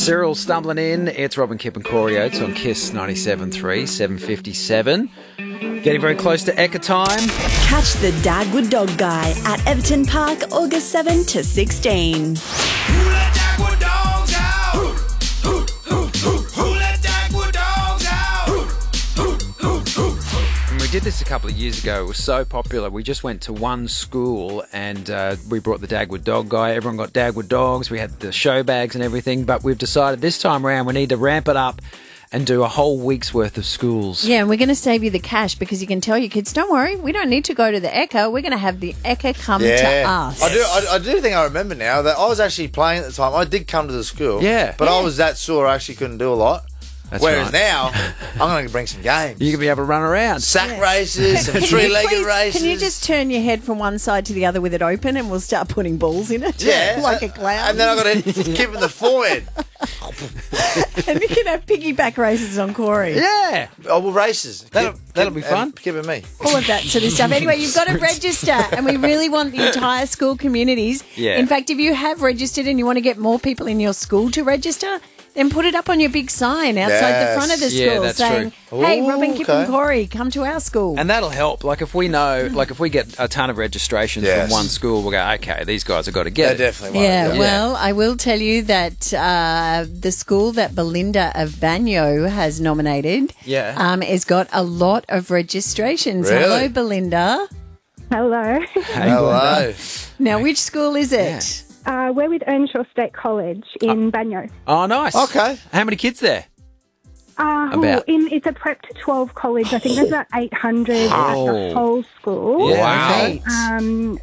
Cyril stumbling in. It's Robin, Kip and Corey Oates on KISS 97.3, 7:57. Getting very close to Ekka time. Catch the Dagwood Dog Guy at Everton Park, August 7 to 16. Who let Dagwood dogs out? Who let Dagwood dogs out? And we did this a couple of years ago. It was so popular. We just went to one school and we brought the Dagwood Dog Guy. Everyone got Dagwood dogs. We had the show bags and everything. But we've decided this time around we need to ramp it up and do a whole week's worth of schools. Yeah, and we're going to save you the cash because you can tell your kids, don't worry, we don't need to go to the Ekka. We're going to have the Ekka come to us. I do think I remember now that I was actually playing at the time. I did come to the school. Yeah. But I was that sore I actually couldn't do a lot. That's Whereas right. now, I'm going to bring some games. You're going to be able to run around. Sack races, some three-legged races. Can you just turn your head from one side to the other with it open and we'll start putting balls in it? Yeah. Like a clown. And then I've got to keep in the forehead. And you can have piggyback races on Corey. Yeah. Oh, well, races. That'll be fun. Keep it me. All of that sort of stuff. Anyway, you've got to register, and we really want the entire school communities. Yeah. In fact, if you have registered and you want to get more people in your school to register, then put it up on your big sign outside the front of the Yeah, school that's saying, true. hey, Ooh, Robin, Kip and okay. Corey, come to our school. And that'll help. Like if we know, like if we get a ton of registrations Yes. from one school, we'll go, okay, these guys have got to get They it. definitely won't. Yeah, well, I will tell you that the school that Belinda of Banyo has nominated has got a lot of registrations. Really? Hello, Belinda. Hello. Hello. Now, which school is it? We're with Earnshaw State College in Banyo. Oh, nice. Okay. How many kids there? About? It's a prep to 12 college. I think there's about 800 at the whole school. Yeah. Wow.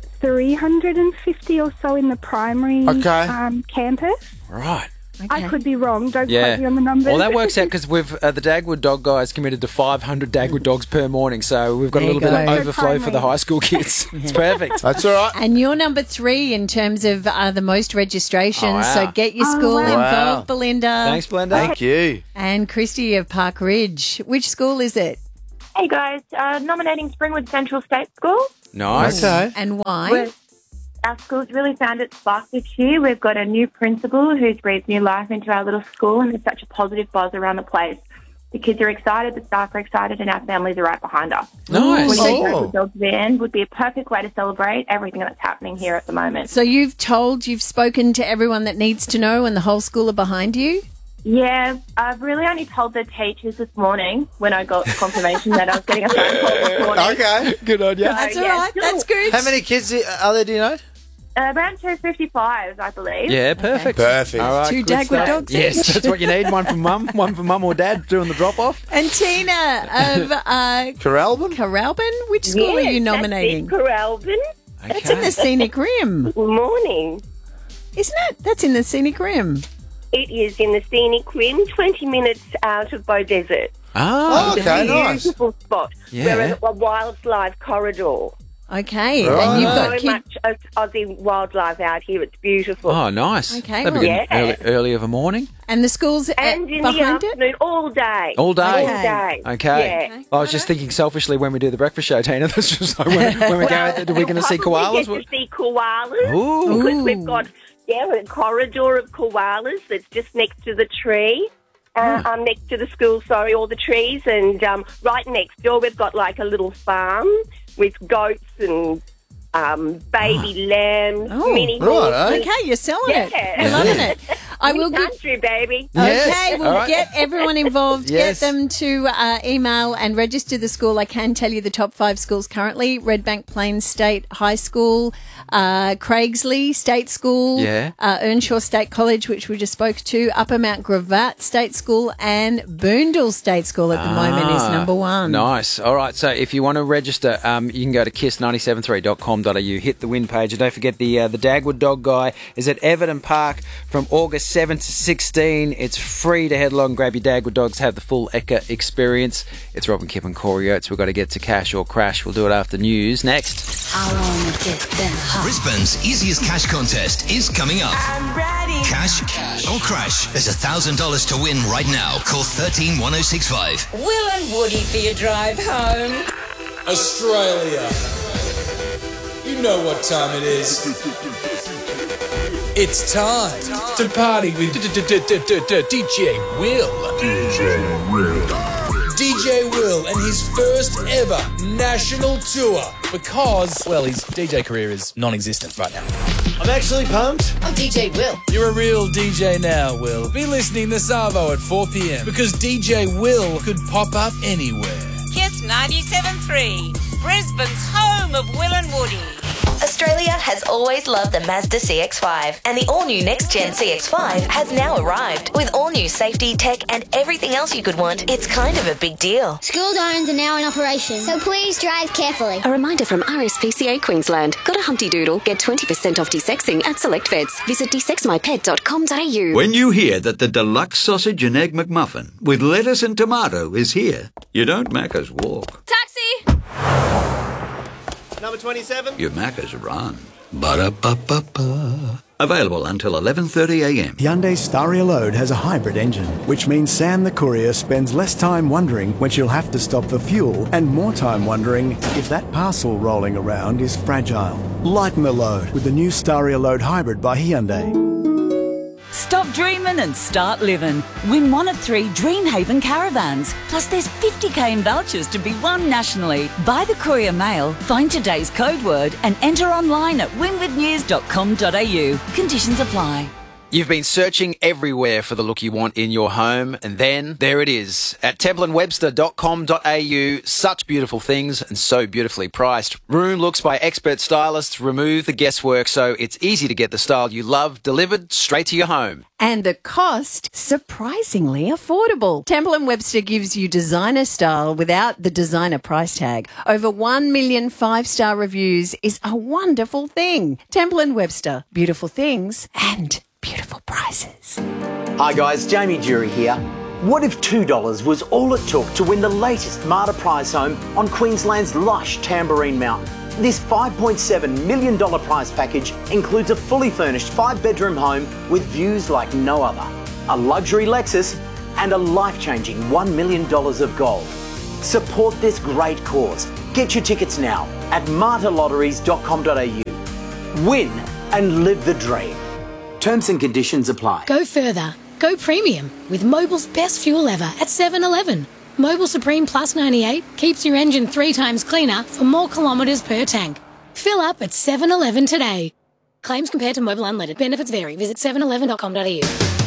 350 or so in the primary campus. Right. I could be wrong. Don't Yeah. quote me on the numbers. Well, that works out because we've the Dagwood Dog Guys committed to 500 Dagwood dogs per morning, so we've got a There little you bit go. of overflow for the high school kids. It's perfect. That's all right. And you're number 3 in terms of the most registrations. Oh, wow. So get your school wow. involved, Belinda. Thanks, Belinda. Thank you. And Christy of Park Ridge. Which school is it? Hey guys, nominating Springwood Central State School. Nice. Okay. And why? Our school's really found its spark this year. We've got a new principal who's breathed new life into our little school, and there's such a positive buzz around the place. The kids are excited, the staff are excited, and our families are right behind us. Nice. Winning Oh. the Dogs Band would be a perfect way to celebrate everything that's happening here at the moment. So you've spoken to everyone that needs to know and the whole school are behind you? Yeah, I've really only told the teachers this morning when I got confirmation that I was getting a phone call this morning. Okay. Good on you. That's all yeah, right. still- That's good. How many kids are there, do you know? Around 255, I believe. Yeah, perfect. Perfect. All right, 2 good Dagwood stuff. dogs Yes, each. that's what you need. One for mum or dad doing the drop-off. And Tina of Corralbin? Caralbin, which school are you nominating? Coralbin. That's in the Scenic Rim, Morning. isn't it? That's in the Scenic Rim. It is in the Scenic Rim, 20 minutes out of Bow Desert. Ah, Oh, okay, nice. Beautiful spot. Yeah. We're a wildlife corridor. Okay, Right. and you've So got much Aussie wildlife out here. It's beautiful. Oh, nice. Okay, That'd be well- good. Early of a morning. and the school's and in the behind it. afternoon, all day. All day. All Okay. day. Okay. Yeah. I was just thinking selfishly when we do the breakfast show, Tina. That's just like when we go. Are we going to see You'll koalas? probably get to see koalas. Ooh. Because we've got a corridor of koalas that's just next to the tree. Next to the school, or the trees. And right next door, we've got like a little farm with goats and baby lambs, mini horses. Right, Okay, you're selling it. Yeah. We're loving it. I will get. Country, baby. Yes. Okay, we'll All right. get everyone involved, Yes. get them to email and register the school. I can tell you the top 5 schools currently: Redbank Plains State High School, Craigsley State School, Earnshaw State College, which we just spoke to, Upper Mount Gravatt State School, and Boondall State School at the moment is number 1. Nice. All right. So if you want to register, you can go to kiss973.com.au, hit the win page, and don't forget the Dagwood Dog Guy is at Everton Park from August 7 to 16. It's free to head along and grab your Dagwood dogs, have the full Ekka experience. It's Robin, Kip and Corey Oates. We've got to get to cash or crash. We'll do it after news. Next. I wanna get them hot. Brisbane's easiest cash contest is coming up. I'm ready. Cash or crash. There's $1,000 to win right now. Call 131065. Will and Woody for your drive home. Australia. You know what time it is. It's time to party with DJ Will. DJ Will and his first ever national tour because, well, his DJ career is non-existent right now. I'm actually pumped. I'm DJ Will. You're a real DJ now, Will. Be listening this Arvo at 4 p.m. because DJ Will could pop up anywhere. Kiss 97.3, Brisbane's home of Will and Woody. Australia has always loved the Mazda CX-5, and the all-new next-gen CX-5 has now arrived. With all-new safety, tech, and everything else you could want, it's kind of a big deal. School zones are now in operation, so please drive carefully. A reminder from RSPCA Queensland. Got a Humpty Doodle? Get 20% off desexing at select vets. Visit desexmypet.com.au. When you hear that the deluxe sausage and egg McMuffin with lettuce and tomato is here, you don't Macca's walk. Taxi! Number 27. You Macca's run. Ba-da-ba-ba-ba. Available until 11:30am. Hyundai Staria Load has a hybrid engine, which means Sam the courier spends less time wondering when she'll have to stop for fuel and more time wondering if that parcel rolling around is fragile. Lighten the load with the new Staria Load Hybrid by Hyundai. Stop dreaming and start living. Win one of 3 Dreamhaven caravans. Plus there's 50k in vouchers to be won nationally. Buy the Courier Mail, find today's code word and enter online at winwithnews.com.au. Conditions apply. You've been searching everywhere for the look you want in your home, and then there it is at templeandwebster.com.au. Such beautiful things and so beautifully priced. Room looks by expert stylists remove the guesswork so it's easy to get the style you love delivered straight to your home. And the cost, surprisingly affordable. Temple & Webster gives you designer style without the designer price tag. Over 1 million 5-star reviews is a wonderful thing. Temple & Webster, beautiful things and beautiful prices. Hi guys, Jamie Jury here. What if $2 was all it took to win the latest Marta prize home on Queensland's lush Tamborine Mountain? This $5.7 million prize package includes a fully furnished 5-bedroom home with views like no other, a luxury Lexus and a life-changing $1 million of gold. Support this great cause. Get your tickets now at martalotteries.com.au. Win and live the dream. Terms and conditions apply. Go further. Go premium with Mobil's best fuel ever at 7-Eleven. Mobil Supreme Plus 98 keeps your engine 3 times cleaner for more kilometres per tank. Fill up at 7-Eleven today. Claims compared to Mobil Unleaded. Benefits vary. Visit 7eleven.com.au.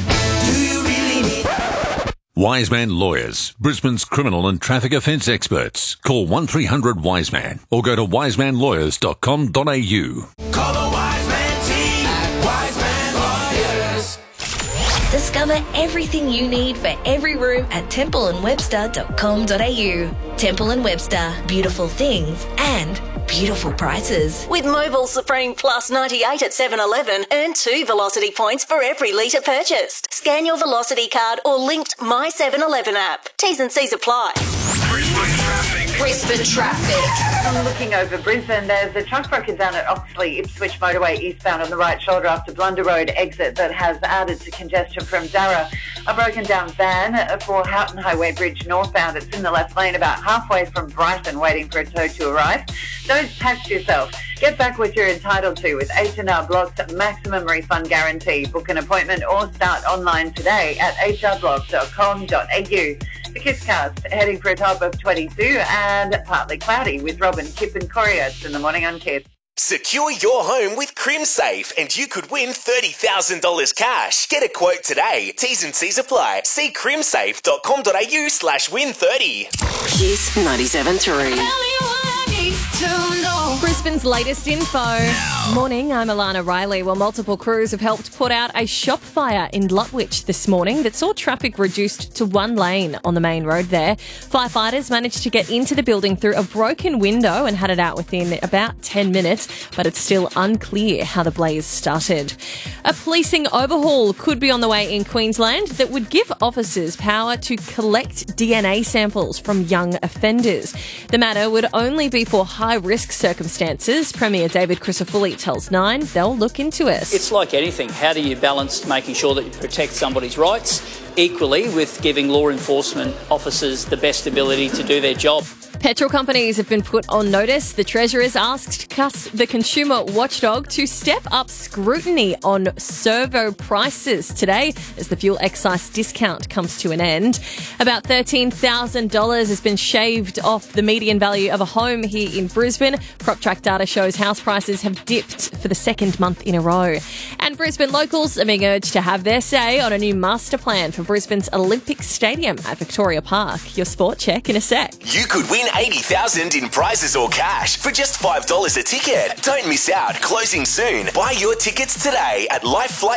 Wiseman Lawyers, Brisbane's criminal and traffic offence experts. Call 1300 Wiseman or go to wisemanlawyers.com.au. Call the Wiseman team at Wiseman Lawyers. Discover everything you need for every room at templeandwebster.com.au. Temple & Webster, beautiful things and beautiful prices. With Mobil Supreme Plus 98 at 7-Eleven, earn 2 Velocity points for every litre purchased. Scan your Velocity card or linked My 7-Eleven app. T's and C's apply. Brisbane traffic. I'm looking over Brisbane. There's a truck broken down at Oxley Ipswich motorway eastbound on the right shoulder after Blunder Road exit that has added to congestion from Darra. A broken down van for Houghton Highway Bridge northbound. It's in the left lane about halfway from Brighton waiting for a tow to arrive. Don't tax yourself. Get back what you're entitled to with H&R Block's maximum refund guarantee. Book an appointment or start online today at hrblock.com.au. The Kisscast heading for a top of 22 and partly cloudy with Robin, Kip and Coriots in the morning on Kiss. Secure your home with CrimSafe and you could win $30,000 cash. Get a quote today. T's and C's apply. See crimsafe.com.au/win30. Kiss 97.3. Brisbane's latest info. Morning, I'm Alana Riley. Well, multiple crews have helped put out a shop fire in Lutwyche this morning that saw traffic reduced to 1 lane on the main road there. Firefighters managed to get into the building through a broken window and had it out within about 10 minutes, but it's still unclear how the blaze started. A policing overhaul could be on the way in Queensland that would give officers power to collect DNA samples from young offenders. The matter would only be for high-risk circumstances. Premier David Crisafulli tells Nine they'll look into it. It's like anything. How do you balance making sure that you protect somebody's rights equally with giving law enforcement officers the best ability to do their job? Petrol companies have been put on notice. The Treasurer's asked the consumer watchdog to step up scrutiny on servo prices today as the fuel excise discount comes to an end. About $13,000 has been shaved off the median value of a home here in Brisbane. PropTrack data shows house prices have dipped for the second month in a row. And Brisbane locals are being urged to have their say on a new master plan for Brisbane's Olympic Stadium at Victoria Park. Your sport check in a sec. You could win $80,000 in prizes or cash for just $5 a ticket. Don't miss out. Closing soon. Buy your tickets today at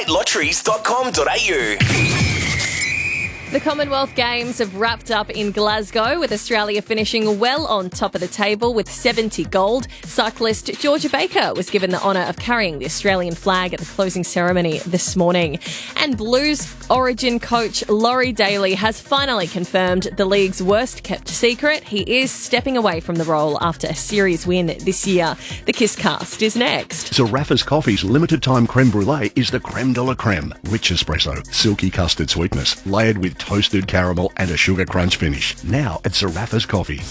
lifeflightlotteries.com.au. The Commonwealth Games have wrapped up in Glasgow, with Australia finishing well on top of the table with 70 gold. Cyclist Georgia Baker was given the honour of carrying the Australian flag at the closing ceremony this morning. And Blues Origin coach Laurie Daly has finally confirmed the league's worst-kept secret. He is stepping away from the role after a series win this year. The Kiss Cast is next. Zarraffa's Coffee's limited-time creme brulee is the creme de la creme. Rich espresso, silky custard sweetness, layered with toasted caramel and a sugar crunch finish. Now at Zarraffa's Coffee.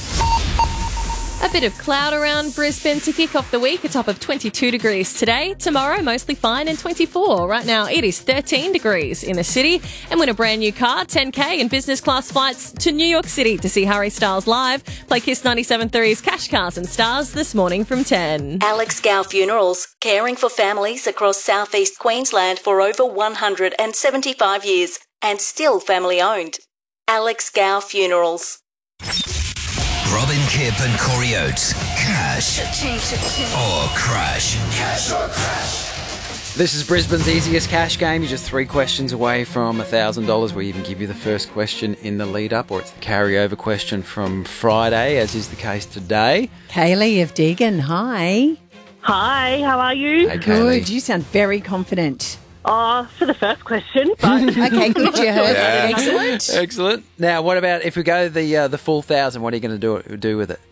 A bit of cloud around Brisbane to kick off the week, a top of 22 degrees today. Tomorrow, mostly fine and 24. Right now, it is 13 degrees in the city. And win a brand new car, 10K and business class flights to New York City to see Harry Styles live. Play Kiss 97.3's Cash Cars and Stars this morning from 10. Alex Gow Funerals, caring for families across southeast Queensland for over 175 years and still family owned. Alex Gow Funerals. Robin Kipp and Corey Oates. Cash or crash. Cash or crash. This is Brisbane's easiest cash game. You're just 3 questions away from $1,000. We even give you the first question in the lead-up, or it's the carryover question from Friday, as is the case today. Kaylee of Deagon, hi. Hi, how are you? Hey, Good, you sound very confident. For the first question, but okay, good, you heard. Yeah. Excellent. Excellent. Now, what about if we go the full 1,000? What are you going to do with it?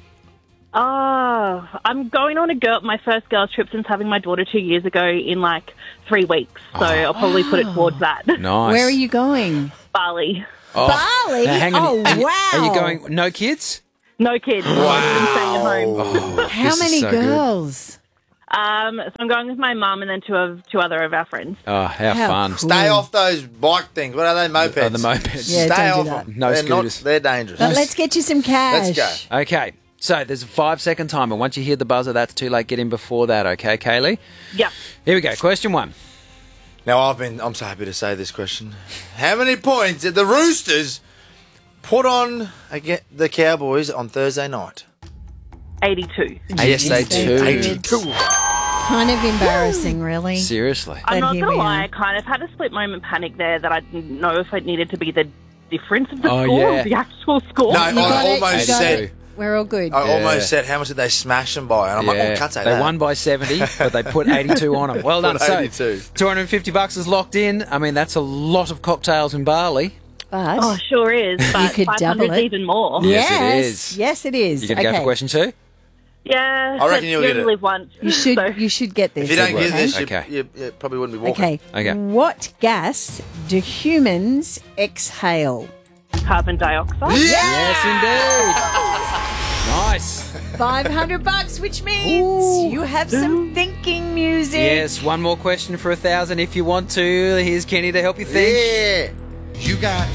I'm going on my first girls trip since having my daughter 2 years ago in like 3 weeks, so I'll probably put it towards that. Nice. Where are you going? Bali. Bali? Now, hang on. wow. Are you going, no kids? No kids. Wow. I'm staying at home. How many girls? So I'm going with my mum and then two other of our friends. Oh, how fun. Cool. Stay off those bike things. What are they, mopeds? Oh, the mopeds. Yeah, Stay don't off do that. them. No they're scooters. They're dangerous. But let's get you some cash. Let's go. Okay, so there's a 5-second timer. Once you hear the buzzer, that's too late. Get in before that, okay, Kaylee? Yep. Here we go. Question 1. Now, I'm so happy to say this question. How many points did the Roosters put on the Cowboys on Thursday night? 82. Yes, they do. 82. Kind of embarrassing, really. Seriously. I'm not here going to we lie, are. I kind of had a split moment panic there that I didn't know if it needed to be the difference of the Oh, score yeah. or the actual score. No, I almost said... We're all good. I almost said, how much did they smash them by? And I'm like, oh, can't say They that. won by 70, but they put 82 on them. Well done. Put So, 82. $250 is locked in. I mean, that's a lot of cocktails in Bali. But Oh, sure is. But you could double 500's it. even more. Yes, it is. Yes, it is. You going to go for question 2? Yeah. I reckon you'll you get only it. live once. You should. So. You should get this. If you don't get this, Okay. you probably wouldn't be walking. Okay. Okay. What gas do humans exhale? Carbon dioxide. Yes, indeed. Nice. $500, which means you have some thinking music. Yes, one more question for 1,000 if you want to. Here's Kenny to help you think. Yeah. You got